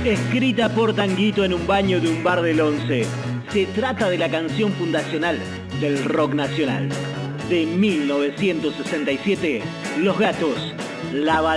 escrita por Tanguito en un baño de un bar del 11. Se trata de la canción fundacional del rock nacional. De 1967, Los Gatos, La